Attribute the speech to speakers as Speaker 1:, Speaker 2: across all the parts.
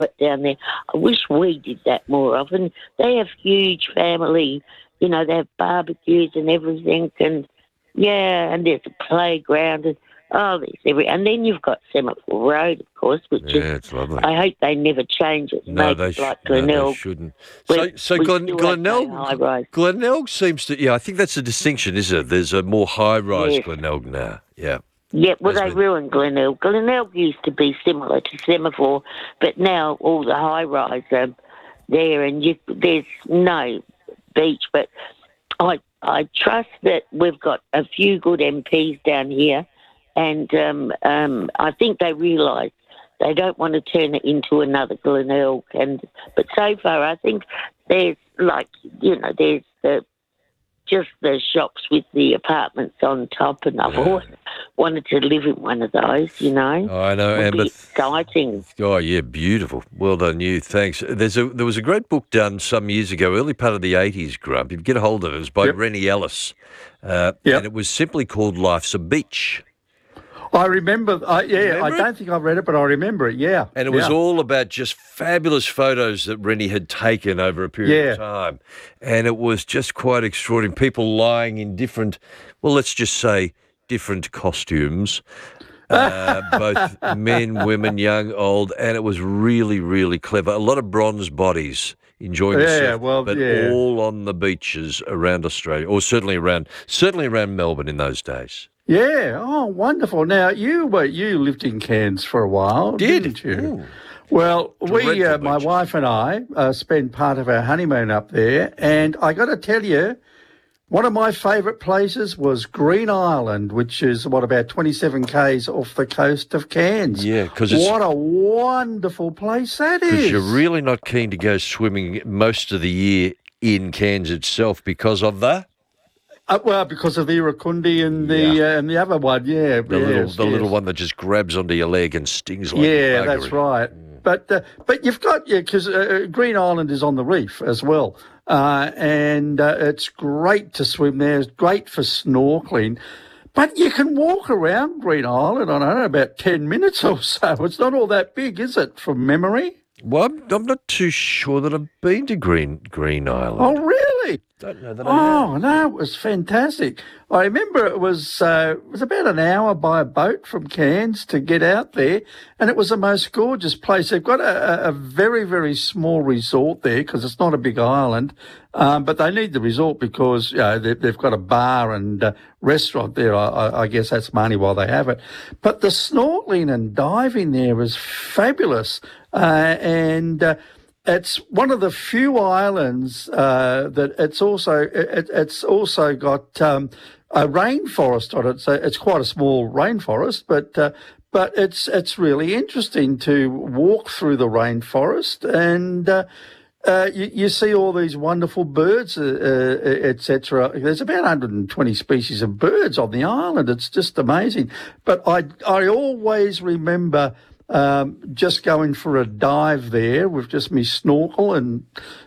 Speaker 1: it down there. I wish we did that more often. They have huge family, they have barbecues and everything, and yeah, and there's a playground, and there's and then you've got Semaphore Road, of course, which is,
Speaker 2: it's lovely.
Speaker 1: I hope they never change it.
Speaker 2: No,
Speaker 1: Make it like
Speaker 2: no,
Speaker 1: Glenelg.
Speaker 2: they shouldn't.
Speaker 1: We
Speaker 2: Glenelg, Glenelg seems to, I think that's a distinction, isn't it? There's a more high-rise
Speaker 1: Yes.
Speaker 2: Glenelg now, yeah.
Speaker 1: Yeah, well, they ruined Glenelg. Glenelg used to be similar to Semaphore, but now all the high-rise are there, and there's no beach. But I trust that we've got a few good MPs down here, and I think they realise they don't want to turn it into another Glenelg. But so far, I think there's there's just the shops with the apartments on top, and I've always wanted to live in one of those,
Speaker 2: Oh, I know, Amber.
Speaker 1: Exciting.
Speaker 2: Oh, yeah, beautiful. Well done, you. Thanks. There was a great book done some years ago, early part of the 80s, Grump. If you get a hold of it, it was by Rennie Ellis, and it was simply called Life's a Beach.
Speaker 3: I remember, I don't think I've read it, but I remember it, yeah.
Speaker 2: And it was all about just fabulous photos that Rennie had taken over a period of time. And it was just quite extraordinary. People lying in different, well, let's just say different costumes, both men, women, young, old. And it was really, really clever. A lot of bronze bodies enjoying the surf, all on the beaches around Australia, or certainly around Melbourne in those days.
Speaker 3: Yeah. Oh, wonderful. Now, you lived in Cairns for a while, didn't you?
Speaker 2: Ooh.
Speaker 3: Well, my wife and I spent part of our honeymoon up there, and I got to tell you, one of my favourite places was Green Island, which is, about 27 k's off the coast of Cairns.
Speaker 2: Yeah, because
Speaker 3: what a wonderful place that is.
Speaker 2: Because you're really not keen to go swimming most of the year in Cairns itself because of the...
Speaker 3: because of the Irrakundi and the other one,
Speaker 2: the little one that just grabs onto your leg and stings like
Speaker 3: a that's right. But you've got because Green Island is on the reef as well, and it's great to swim there. It's great for snorkeling. But you can walk around Green Island, I don't know, about 10 minutes or so. It's not all that big, is it, from memory?
Speaker 2: Well, I'm not too sure that I've been to Green Island.
Speaker 3: Oh, really?
Speaker 2: Don't know that I have.
Speaker 3: Oh, no, it was fantastic. I remember it was about an hour by boat from Cairns to get out there, and it was the most gorgeous place. They've got a very, very small resort there because it's not a big island, but they need the resort because they've got a bar and restaurant there. I guess that's money while they have it. But the snorkeling and diving there was fabulous, and it's one of the few islands that it's also got a rainforest on it. So it's quite a small rainforest, but it's really interesting to walk through the rainforest and you see all these wonderful birds, etc. There's about 120 species of birds on the island. It's just amazing. But I always remember just going for a dive there with just me snorkel and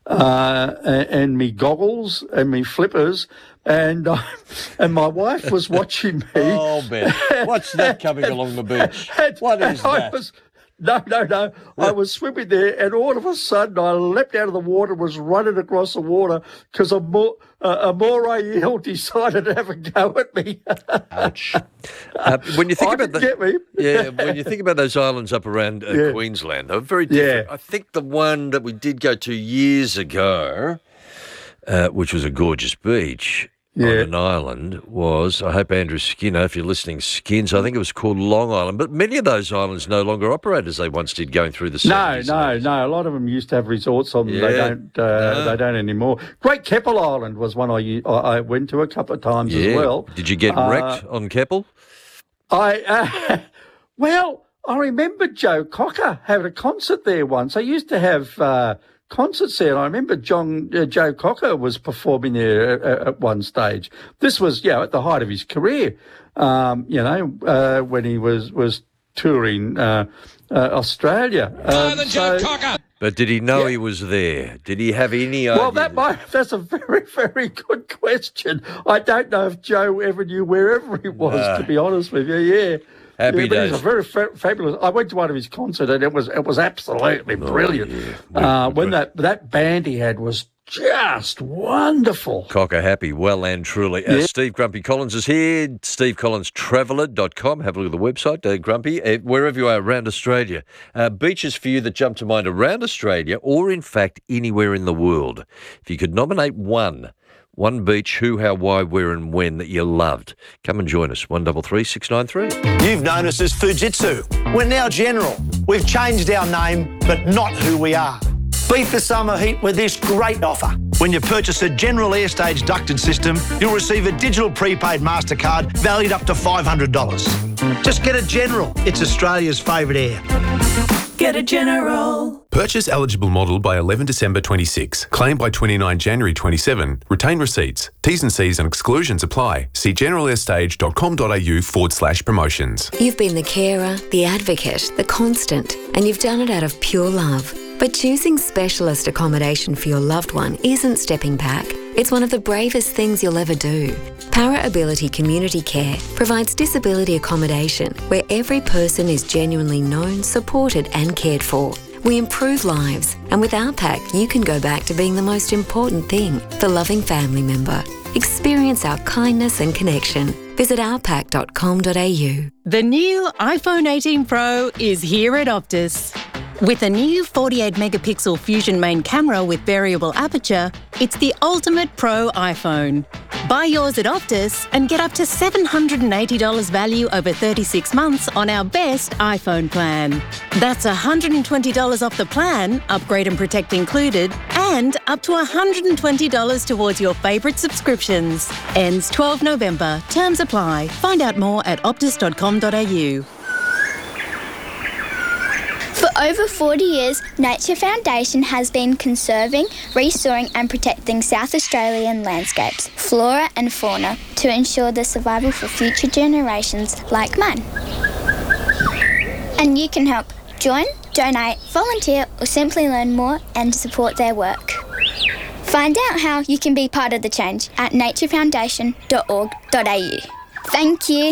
Speaker 3: me goggles and me flippers, and my wife was watching me.
Speaker 2: Oh, Ben, what's that coming along the beach? What is that?
Speaker 3: No. I was swimming there, and all of a sudden I leapt out of the water, was running across the water because a moray eel decided to have a go at me.
Speaker 2: Ouch! When you think when you think about those islands up around Queensland, they're very different. I think the one that we did go to years ago, which was a gorgeous beach. On an island was, I hope Andrew Skinner, if you're listening, Skins, I think it was called Long Island, but many of those islands no longer operate as they once did going through the 70s.
Speaker 3: No. A lot of them used to have resorts on them. They don't anymore. Great Keppel Island was one I went to a couple of times as well.
Speaker 2: Did you get wrecked on Keppel?
Speaker 3: I remember Joe Cocker had a concert there once. I used to have concerts there, and I remember Joe Cocker was performing there at one stage. This was, at the height of his career, when he was touring Australia.
Speaker 4: Joe Cocker!
Speaker 2: But did he know he was there? Did he have any idea?
Speaker 3: Well, that's a very, very good question. I don't know if Joe ever knew wherever he was, to be honest with you,
Speaker 2: Happy
Speaker 3: But
Speaker 2: days.
Speaker 3: he's a very fabulous. I went to one of his concerts and it was absolutely brilliant. When that band he had was just wonderful.
Speaker 2: Cocker happy, well and truly. Steve Grumpy Collins is here. SteveCollinstraveller.com. Have a look at the website, Grumpy. Wherever you are around Australia. Beaches for you that jump to mind around Australia or, in fact, anywhere in the world. If you could nominate one beach, who, how, why, where and when that you loved, come and join us. 133 693.
Speaker 4: You've known us as Fujitsu. We're now General. We've changed our name, but not who we are. Beat the summer heat with this great offer. When you purchase a General Airstage ducted system, you'll receive a digital prepaid MasterCard valued up to $500. Just get a General. It's Australia's favourite air.
Speaker 5: Get a General.
Speaker 6: Purchase eligible model by 11 December 26. Claim by 29 January 27. Retain receipts. T's and C's and exclusions apply. See generalairstage.com.au/promotions.
Speaker 7: You've been the carer, the advocate, the constant, and you've done it out of pure love. But choosing specialist accommodation for your loved one isn't stepping back. It's one of the bravest things you'll ever do. Para Ability Community Care provides disability accommodation where every person is genuinely known, supported and cared for. We improve lives, and with our pack, you can go back to being the most important thing, the loving family member. Experience our kindness and connection. Visit ourpack.com.au.
Speaker 8: The new iPhone 18 Pro is here at Optus. With a new 48-megapixel Fusion main camera with variable aperture, it's the ultimate pro iPhone. Buy yours at Optus and get up to $780 value over 36 months on our best iPhone plan. That's $120 off the plan, upgrade and protect included, and up to $120 towards your favourite subscriptions. Ends 12 November. Terms apply. Find out more at optus.com.au.
Speaker 9: For over 40 years, Nature Foundation has been conserving, restoring and protecting South Australian landscapes, flora and fauna to ensure the survival for future generations like mine. And you can help. Join, donate, volunteer or simply learn more and support their work. Find out how you can be part of the change at naturefoundation.org.au. Thank you.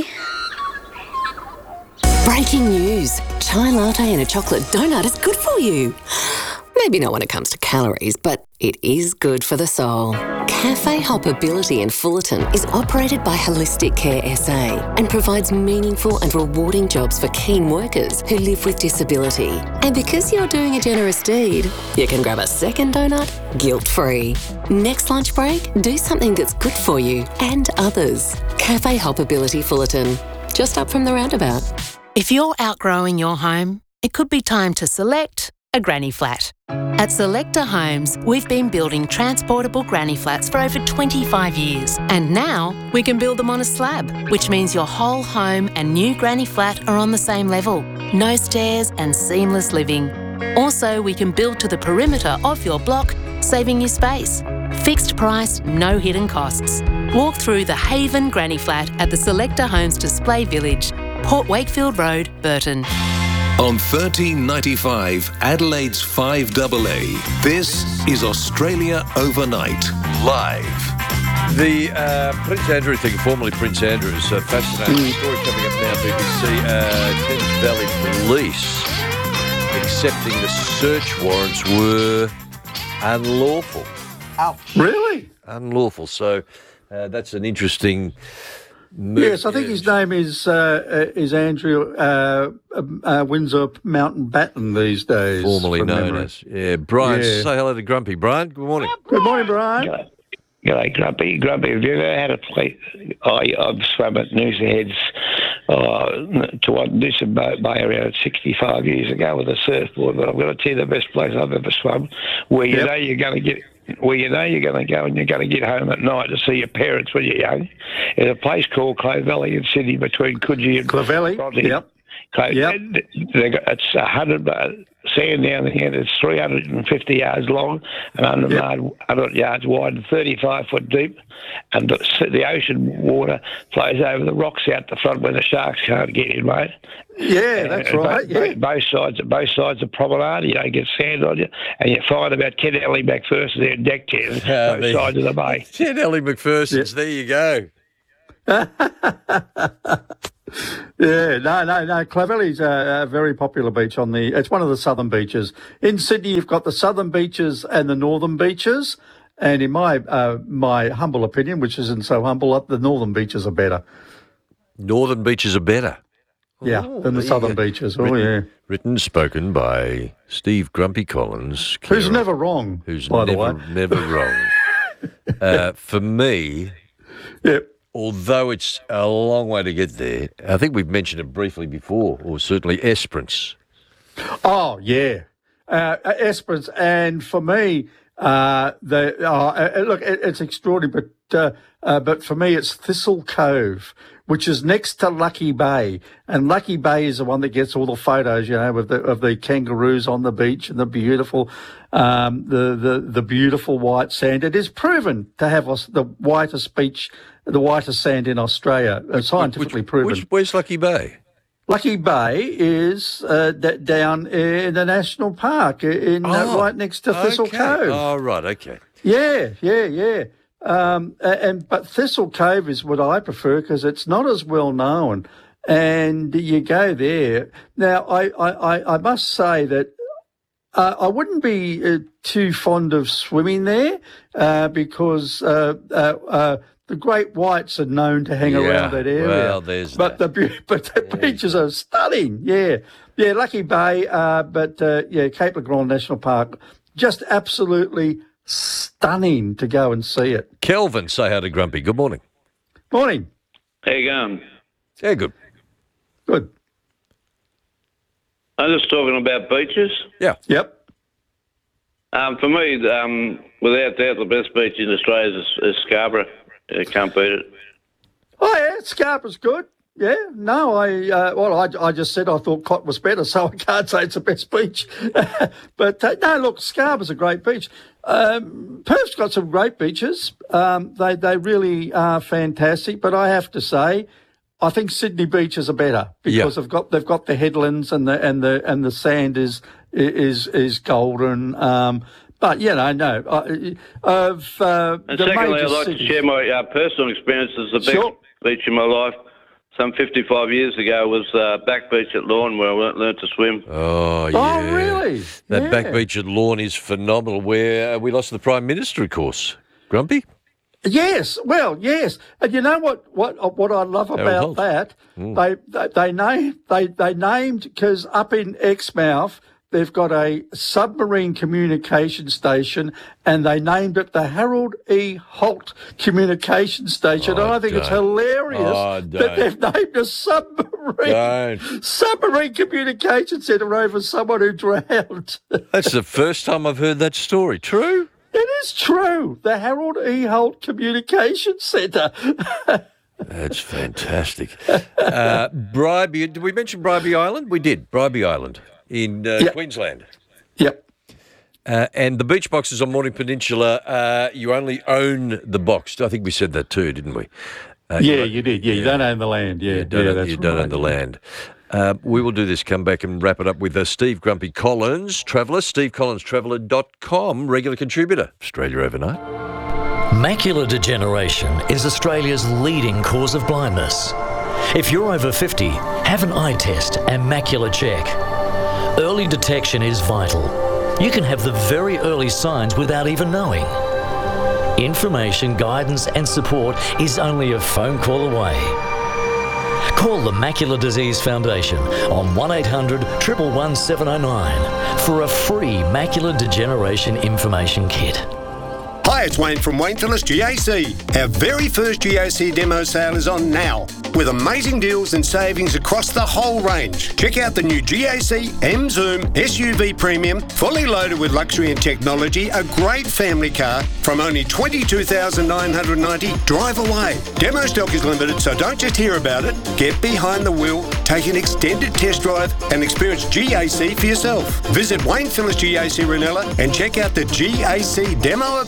Speaker 7: Breaking news. Chai latte and a chocolate donut is good for you. Maybe not when it comes to calories, but it is good for the soul. Cafe Hoppability in Fullerton is operated by Holistic Care SA and provides meaningful and rewarding jobs for keen workers who live with disability. And because you're doing a generous deed, you can grab a second donut guilt-free. Next lunch break, do something that's good for you and others. Cafe Hoppability Fullerton, just up from the roundabout.
Speaker 8: If you're outgrowing your home, it could be time to select a granny flat. At Selector Homes, we've been building transportable granny flats for over 25 years. And now we can build them on a slab, which means your whole home and new granny flat are on the same level. No stairs and seamless living. Also, we can build to the perimeter of your block, saving you space. Fixed price, no hidden costs. Walk through the Haven Granny Flat at the Selector Homes Display Village, Port Wakefield Road, Burton.
Speaker 10: On 1395 Adelaide's 5AA, this is Australia Overnight, live.
Speaker 2: The Prince Andrew thing, formerly Prince Andrew's, fascinating story coming up now, BBC. Thames Valley Police accepting the search warrants were unlawful.
Speaker 3: Ouch. Really?
Speaker 2: Unlawful. So that's an interesting move.
Speaker 3: Yes, I think his name is Andrew Windsor Mountbatten these days.
Speaker 2: Formerly known as. Yeah. Brian, say hello to Grumpy. Brian, good morning.
Speaker 3: Good morning, Brian.
Speaker 11: G'day, Grumpy. Grumpy, have you ever had a place? I've swum at Noosa Heads to what Noosa Bay around 65 years ago with a surfboard, but I'm going to tell you the best place I've ever swum, where you know you're going to get... Well, you know you're going to go and you're going to get home at night to see your parents when you're young. There's a place called Clovelly in Sydney between Coogee and
Speaker 3: Clovelly.
Speaker 11: Yep. It's 100 sand down there. It's 350 yards long and 100 yards wide and 35 foot deep. And the ocean water flows over the rocks out the front where the sharks can't get in, mate.
Speaker 3: Yeah, that's right.
Speaker 11: Both sides of promenade, you don't get sand on you, and you find about Ken Ellie McPherson's there in deck chairs, both sides of the bay.
Speaker 2: Ken Ellie McPherson's, there you go.
Speaker 3: Yeah, no. Clovelly's a very popular beach it's one of the southern beaches. In Sydney, you've got the southern beaches and the northern beaches. And in my humble opinion, which isn't so humble, the northern beaches are better.
Speaker 2: Northern beaches are better?
Speaker 3: Yeah, than the southern beaches.
Speaker 2: Written and spoken by Steve Grumpy Collins.
Speaker 3: Who's never wrong, by the way.
Speaker 2: Never wrong. For me, although it's a long way to get there, I think we've mentioned it briefly before, or certainly Esperance.
Speaker 3: Oh, yeah. Esperance. And for me, look, it's extraordinary, but for me, it's Thistle Cove, which is next to Lucky Bay, and Lucky Bay is the one that gets all the photos, of the kangaroos on the beach and the beautiful, the beautiful white sand. It is proven to have the whitest beach, the whitest sand in Australia, scientifically proven.
Speaker 2: Where's Lucky Bay?
Speaker 3: Lucky Bay is down in the national park, right next to Thistle Cove.
Speaker 2: Oh, right, okay.
Speaker 3: Yeah. But Thistle Cove is what I prefer because it's not as well known, and you go there. Now, I must say that I wouldn't be too fond of swimming there because the great whites are known to hang around that area.
Speaker 2: Well,
Speaker 3: the beaches are stunning. Yeah, Lucky Bay, but Cape Le Grand National Park, just absolutely stunning to go and see it.
Speaker 2: Kelvin, say hi to Grumpy. Good morning.
Speaker 3: Morning.
Speaker 12: How you going?
Speaker 2: Yeah, good.
Speaker 3: Good.
Speaker 12: I'm just talking about beaches.
Speaker 2: Yeah.
Speaker 3: Yep.
Speaker 12: For me, without doubt, the best beach in Australia is Scarborough. Can't beat it.
Speaker 3: Oh, yeah, Scarborough's good. Yeah, no, I just said I thought Cot was better, so I can't say it's the best beach. But, no, look, Scarborough's a great beach. Perth's got some great beaches. They really are fantastic, but I have to say, I think Sydney beaches are better because they've got the headlands and the sand is golden. But, no.
Speaker 12: And secondly, I'd like to share my personal experiences. The best beach in my life, some 55 years ago, was Back Beach at Lorne, where I learned to swim.
Speaker 2: Oh, yeah.
Speaker 3: Oh, really?
Speaker 2: That Back Beach at Lorne is phenomenal, where we lost the Prime Minister, of course. Grumpy?
Speaker 3: Yes, well, yes. And you know what I love about that? They named, because up in Exmouth, they've got a submarine communication station, and they named it the Harold E. Holt Communication Station. And I think it's hilarious that they've named a submarine communication centre over someone who drowned.
Speaker 2: That's the first time I've heard that story. True?
Speaker 3: It is true. The Harold E. Holt Communication Centre.
Speaker 2: That's fantastic. Bribie, did we mention Bribie Island? We did. Bribie Island. In Queensland.
Speaker 3: Yep.
Speaker 2: And the beach boxes on Morning Peninsula, you only own the box. I think we said that too, didn't we?
Speaker 3: You did. Yeah, you don't own the land. Yeah,
Speaker 2: you don't own the land. We will do this, come back and wrap it up with Steve Grumpy Collins, Traveller, stevecollinstraveller.com, regular contributor, Australia Overnight.
Speaker 13: Macular degeneration is Australia's leading cause of blindness. If you're over 50, have an eye test and macular check. Early detection is vital. You can have the very early signs without even knowing. Information, guidance and support is only a phone call away. Call the Macular Disease Foundation on 1800 111 709 for a free macular degeneration information kit.
Speaker 14: Hi, it's Wayne from Wayne Phillips GAC. Our very first GAC demo sale is on now, with amazing deals and savings across the whole range. Check out the new GAC M-Zoom SUV Premium, fully loaded with luxury and technology, a great family car from only $22,990. Drive away. Demo stock is limited, so don't just hear about it. Get behind the wheel, take an extended test drive and experience GAC for yourself. Visit Wayne Phillips GAC Ranella and check out the GAC demo event today.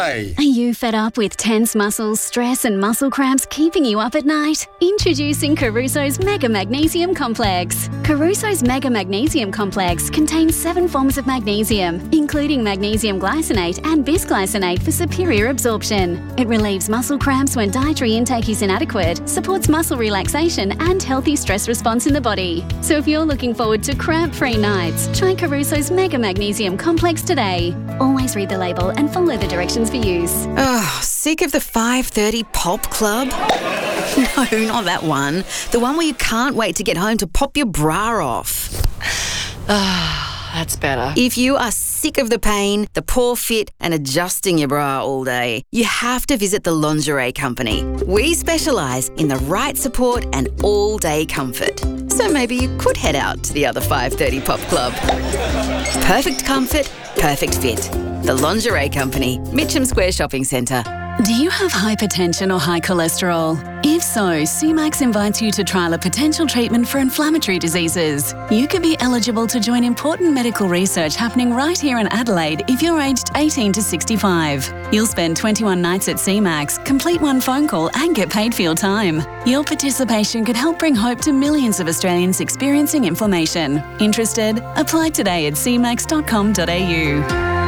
Speaker 14: day.
Speaker 15: Are you fed up with tense muscles, stress and muscle cramps keeping you up at night? Introducing Caruso's Mega Magnesium Complex. Caruso's Mega Magnesium Complex contains 7 forms of magnesium, including magnesium glycinate and bisglycinate for superior absorption. It relieves muscle cramps when dietary intake is inadequate, supports muscle relaxation and healthy stress response in the body. So if you're looking forward to cramp-free nights, try Caruso's Mega Magnesium Complex today. Always read the label and follow the directions for use.
Speaker 16: Oh, sick of the 5:30 pop club? No, not that one. The one where you can't wait to get home to pop your bra off.
Speaker 17: That's better.
Speaker 16: If you are sick of the pain, the poor fit and adjusting your bra all day, you have to visit the Lingerie Company. We specialise in the right support and all-day comfort. So maybe you could head out to the other 5:30 pop club. Perfect comfort, perfect fit. The Lingerie Company, Mitcham Square Shopping Centre.
Speaker 15: Do you have hypertension or high cholesterol? If so, CMAX invites you to trial a potential treatment for inflammatory diseases. You could be eligible to join important medical research happening right here in Adelaide if you're aged 18 to 65. You'll spend 21 nights at CMAX, complete 1 phone call and get paid for your time. Your participation could help bring hope to millions of Australians experiencing inflammation. Interested? Apply today at cmax.com.au.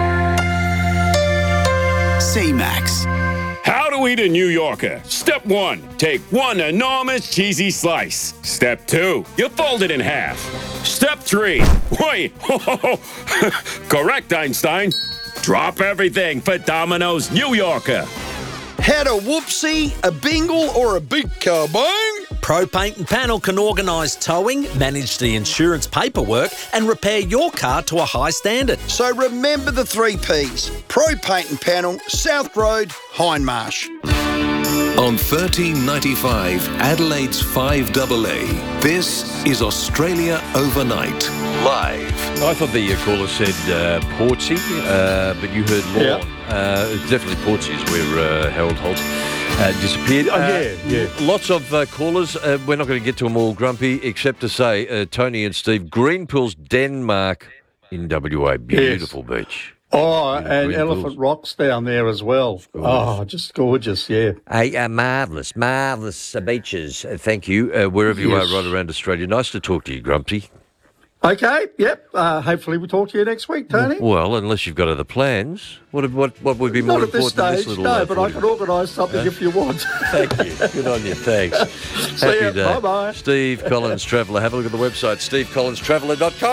Speaker 18: CMAX. How to eat a New Yorker. Step 1, take 1 enormous cheesy slice. Step 2, you fold it in half. Step 3, wait, correct, Einstein. Drop everything for Domino's New Yorker.
Speaker 19: Had a whoopsie, a bingle or a big kaboom?
Speaker 20: Pro Paint and Panel can organise towing, manage the insurance paperwork and repair your car to a high standard.
Speaker 19: So remember the 3 Ps. Pro Paint and Panel, South Road, Hindmarsh.
Speaker 10: On 1395 Adelaide's 5AA, this is Australia Overnight, live.
Speaker 2: I thought the caller said Portsea, but you heard Lawn. It's definitely Portsea is where Harold Holt disappeared.
Speaker 3: Yeah.
Speaker 2: Lots of callers. We're not going to get to them all, Grumpy, except to say Tony and Steve, Greenpools, Denmark in WA. Beautiful beach.
Speaker 3: Oh, and Elephant Rock's down there as well. Oh, just gorgeous, yeah.
Speaker 2: Hey, marvellous beaches. Thank you, wherever you are right around Australia. Nice to talk to you, Grumpy.
Speaker 3: Okay, yep. Hopefully we'll talk to you next week, Tony.
Speaker 2: Well, unless you've got other plans. What would be more important than this little...
Speaker 3: No, but I can organise something if you want.
Speaker 2: Thank you. Good on you. Thanks.
Speaker 3: See
Speaker 2: Happy
Speaker 3: you.
Speaker 2: day.
Speaker 3: Bye-bye.
Speaker 2: Steve Collins Traveller. Have a look at the website, stevecollinstraveller.com.